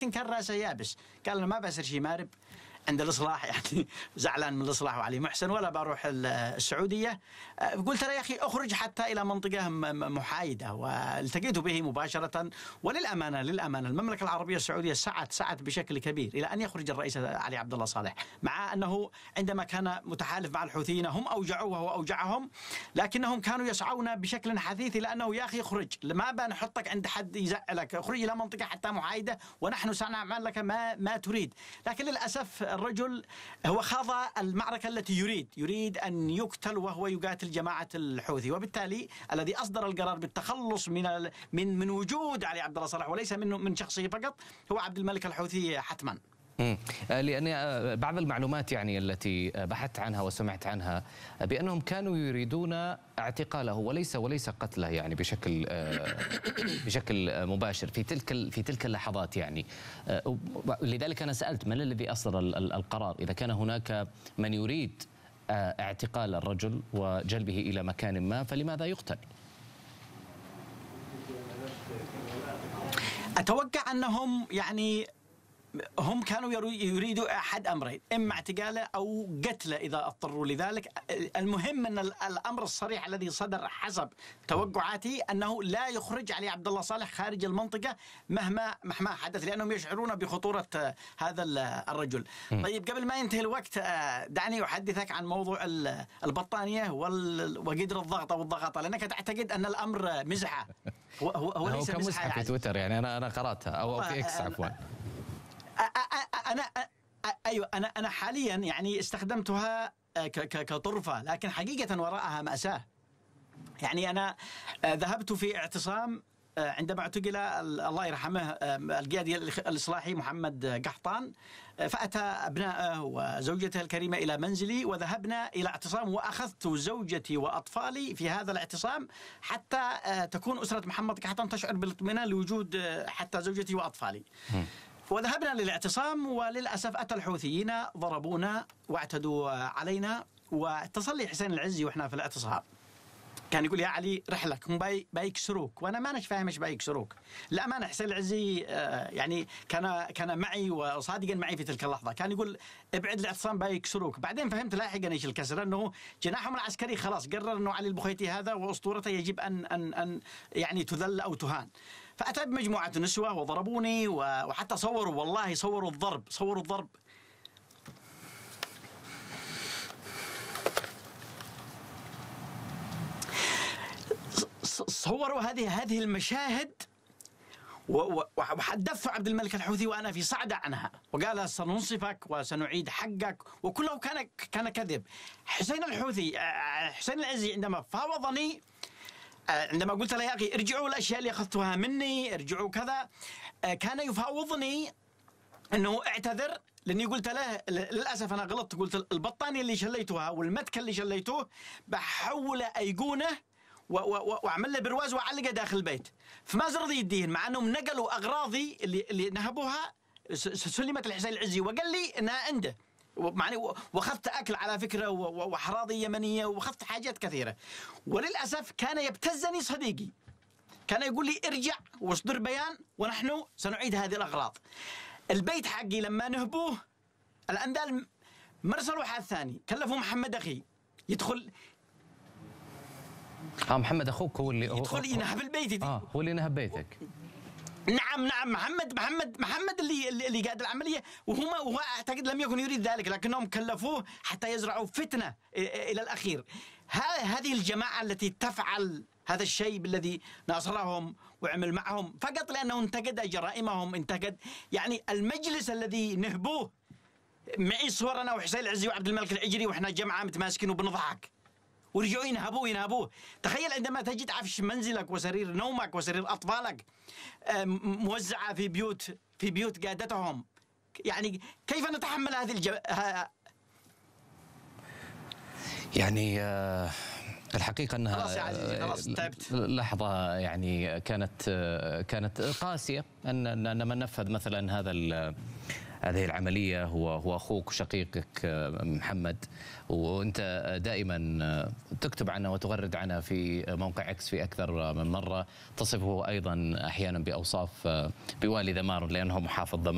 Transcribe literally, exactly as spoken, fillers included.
لكن كان راسه يابس، قال أنا ما بصير شي مارب عند الإصلاح، يعني زعلان من الإصلاح وعلي محسن، ولا بروح السعودية. قلت له يا أخي أخرج حتى إلى منطقة محايدة، والتقيت به مباشرة. وللأمانة للأمانة المملكة العربية السعودية سعت سعت بشكل كبير إلى أن يخرج الرئيس علي عبد الله صالح، مع أنه عندما كان متحالف مع الحوثيين هم أوجعوه وهو أوجعهم، لكنهم كانوا يسعون بشكل حثيث إلى أنه يا أخي اخرج، ما بنحطك عند حد يزعلك، اخرج إلى منطقة حتى محايدة ونحن سنعمل لك ما ما تريد. لكن للأسف الرجل هو خاض المعركة التي يريد يريد أن يقتل وهو يقاتل جماعة الحوثي، وبالتالي الذي أصدر القرار بالتخلص من من من وجود علي عبد الله صالح وليس من من شخصه فقط هو عبد الملك الحوثي حتما. لأن بعض المعلومات يعني التي بحثت عنها وسمعت عنها بأنهم كانوا يريدون اعتقاله وليس وليس قتله يعني بشكل بشكل مباشر في تلك في تلك اللحظات يعني. لذلك أنا سألت من الذي أصدر القرار؟ إذا كان هناك من يريد اعتقال الرجل وجلبه إلى مكان ما فلماذا يقتل؟ أتوقع أنهم يعني هم كانوا يريدوا أحد أمرين، إما اعتقاله أو قتله إذا اضطروا لذلك. المهم أن الأمر الصريح الذي صدر حسب توقعاتي أنه لا يخرج علي عبد الله صالح خارج المنطقة مهما مهما حدث، لأنهم يشعرون بخطورة هذا الرجل. طيب قبل ما ينتهي الوقت دعني أحدثك عن موضوع البطانية وقدر الضغط أو الضغطة، لأنك تعتقد أن الأمر مزحة. هو هو, هو ليس مزحة في تويتر، يعني أنا أنا قرأتها أو في إكس عفوا. أنا أيوة أنا أنا حاليا يعني استخدمتها كطرفة، لكن حقيقة وراءها مأساة. يعني أنا ذهبت في اعتصام عندما اعتقل الله يرحمه القيادي الإصلاحي محمد قحطان، فأتى أبنائه وزوجته الكريمة إلى منزلي وذهبنا إلى اعتصام، وأخذت زوجتي وأطفالي في هذا الاعتصام حتى تكون أسرة محمد قحطان تشعر بالاطمئنان لوجود حتى زوجتي وأطفالي. وذهبنا للاعتصام، وللأسف أتى الحوثيين ضربونا واعتدوا علينا. واتصل لي حسين العزي وإحنا في الاعتصام، كان يقول يا علي رحلك هم باي بايكسروك، وأنا ما نش فاهم إيش بايكسروك. للأمانة حسين العزي يعني كان كان معي وصادقا معي في تلك اللحظة، كان يقول ابعد الاعتصام بايكسروك. بعدين فهمت لاحقا ايش الكسر، انه جناحهم العسكري خلاص قرر انه علي البخيتي هذا واسطورته يجب ان ان ان يعني تذل او تهان. فأتى بمجموعة نسوة وضربوني، وحتى صوروا والله صوروا الضرب صوروا الضرب صوروا هذه هذه المشاهد، وحدثت عبد الملك الحوثي وأنا في صعدة عنها، وقال سننصفك وسنعيد حقك، وكله كان كان كذب. حسين الحوثي حسين العزي عندما فاوضني، عندما قلت له يا أخي ارجعوا الأشياء اللي أخذتها مني، ارجعوا كذا، كان يفاوضني أنه اعتذر، لأني قلت له للأسف أنا غلطت، قلت البطانية اللي شليتها والمتكة اللي شليتوه بحول أيقونة وأعمل له برواز وأعلقه داخل البيت، فما رضي يدين، مع أنهم نقلوا أغراضي اللي, اللي نهبوها سلمت الحسين العزي وقال لي أنها عنده، معني واخذت اكل على فكره وحراضي يمنيه واخذت حاجات كثيره. وللاسف كان يبتزني صديقي، كان يقول لي ارجع واصدر بيان ونحن سنعيد هذه الاغراض. البيت حقي لما نهبوه الاندال مرسلوا حال ثاني، كلفوا محمد اخي يدخل. اه محمد اخوك هو اللي يدخل ينهب البيت. اه هو اللي نهب بيتك. نعم نعم محمد محمد محمد اللي اللي قاد العمليه، وهم وهو اعتقد لم يكن يريد ذلك، لكنهم كلفوه حتى يزرعوا فتنه الى الاخير. هذه الجماعه التي تفعل هذا الشيء الذي ناصرهم وعمل معهم فقط لانه انتقد جرائمهم، انتقد يعني المجلس الذي نهبوه. معي صور انا وحسين العزي وعبد الملك العجري واحنا جماعه متماسكين وبنضحك، ورجعوا ينهبوه ينهبوه. تخيل عندما تجد عفش منزلك وسرير نومك وسرير أطفالك موزعة في بيوت في بيوت قادتهم، يعني كيف نتحمل هذه الج... يعني الحقيقة أنها خلاص يا عزيزي خلاص تعبت. لحظة يعني كانت كانت قاسية، أن أن من نفذ مثلا هذا هذه العملية هو هو أخوك وشقيقك محمد، وأنت دائما تكتب عنه وتغرد عنه في موقع إكس في أكثر من مرة، تصفه أيضا أحيانا بأوصاف بوالي ذمار لأنه محافظ ذمار.